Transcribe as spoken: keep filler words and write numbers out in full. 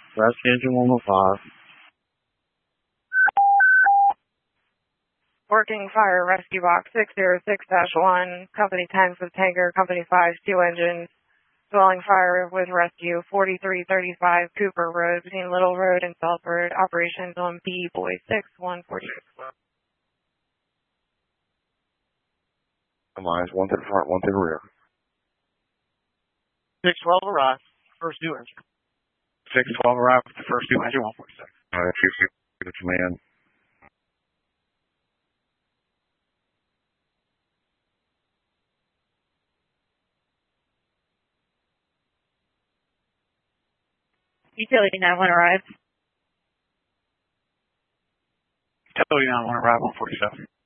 Rescue engine one oh five. Working fire rescue box six zero six dash one, company ten for the tanker, company five, two engines. Dwelling fire with rescue forty-three thirty-five Cooper Road between Little Road and Salford. Operations on B Boy six one forty-six. Lines one to the front, one to the rear. six twelve arrived, first new engine. six twelve arrived with the first new engine, one forty-six. All right, two six to command. Utility nine one arrived. Utility nine one arrived, one forty-seven.